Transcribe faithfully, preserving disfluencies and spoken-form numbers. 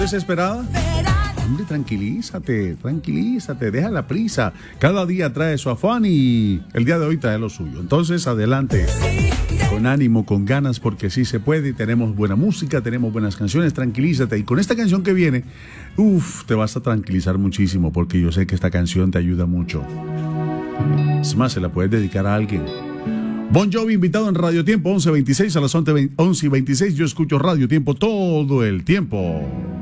desesperada? Hombre, tranquilízate, tranquilízate, deja la prisa. Cada día trae su afán y el día de hoy trae lo suyo. Entonces, adelante, con ánimo, con ganas, porque sí se puede. Tenemos buena música, tenemos buenas canciones, tranquilízate. Y con esta canción que viene, uff, te vas a tranquilizar muchísimo, porque yo sé que esta canción te ayuda mucho. Es más, se la puedes dedicar a alguien. Bon Jovi invitado en Radio Tiempo, once veintiséis a las once y veintiséis. Yo escucho Radio Tiempo todo el tiempo.